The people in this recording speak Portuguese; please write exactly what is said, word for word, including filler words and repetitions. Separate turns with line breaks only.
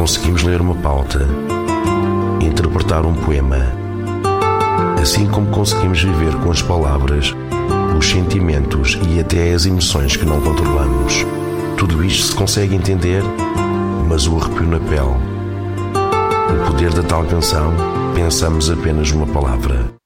Conseguimos ler uma pauta, interpretar um poema, assim como conseguimos viver com as palavras, os sentimentos e até as emoções que não controlamos. Tudo isto se consegue entender, mas o arrepio na pele. O poder da tal canção, pensamos apenas uma palavra.